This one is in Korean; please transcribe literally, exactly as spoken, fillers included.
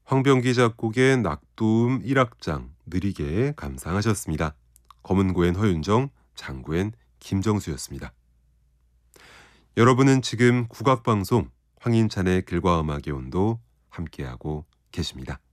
황병기 작곡의 낙도음 일 악장 느리게 감상하셨습니다. 검은고엔 허윤정, 장구엔 김정수였습니다. 여러분은 지금 국악방송 황인찬의 글과 음악의 온도 함께하고 계십니다.